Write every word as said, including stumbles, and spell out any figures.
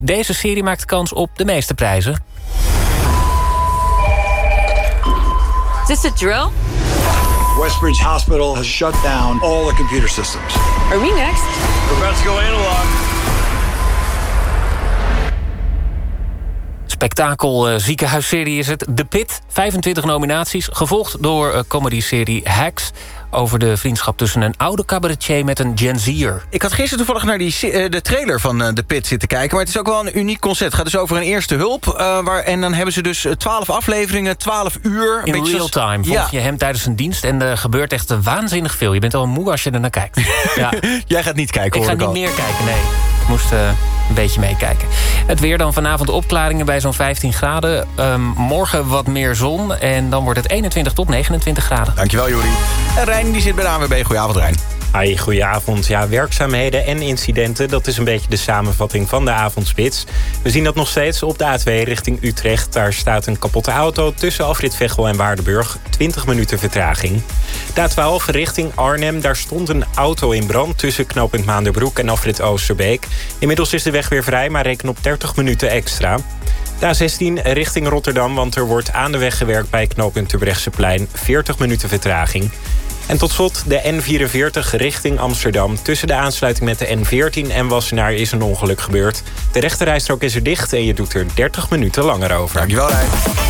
Deze serie maakt kans op de meeste prijzen. Is this a drill? Westbridge Hospital has shut down all the computer systems. Are we next? We're about to go analog. Spektakel uh, ziekenhuisserie is het. The Pit, vijfentwintig nominaties. Gevolgd door uh, comedy-serie Hacks. Over de vriendschap tussen een oude cabaretier met een Gen Z'er. Ik had gisteren toevallig naar die, uh, de trailer van uh, The Pit zitten kijken. Maar het is ook wel een uniek concept. Het gaat dus over een eerste hulp. Uh, waar, en dan hebben ze dus twaalf afleveringen, twaalf uur. In real time volg ja. je hem tijdens een dienst. En er gebeurt echt waanzinnig veel. Je bent al moe als je er naar kijkt. Ja. Jij gaat niet kijken, ik hoor Ik ga niet al. meer kijken, nee. Ik moest uh, een beetje meekijken. Het weer dan vanavond opklaringen bij zo'n vijftien graden. Um, morgen wat meer zon. En dan wordt het eenentwintig tot negenentwintig graden. Dankjewel, Juri. En Rijn die zit bij de A N W B. Goedenavond, Rijn. Hi, goedenavond. Ja, werkzaamheden en incidenten, dat is een beetje de samenvatting van de avondspits. We zien dat nog steeds op de A twee richting Utrecht. Daar staat een kapotte auto tussen Afrit Veghel en Waardenburg. twintig minuten vertraging. De A twaalf richting Arnhem, daar stond een auto in brand tussen knooppunt Maanderbroek en Afrit Oosterbeek. Inmiddels is de weg weer vrij, maar reken op dertig minuten extra. De A zestien richting Rotterdam, want er wordt aan de weg gewerkt bij knooppunt Terbrechtseplein. veertig minuten vertraging. En tot slot de N vierenveertig richting Amsterdam. Tussen de aansluiting met de N veertien en Wassenaar is een ongeluk gebeurd. De rechterrijstrook is er dicht en je doet er dertig minuten langer over. Dankjewel, Rijn.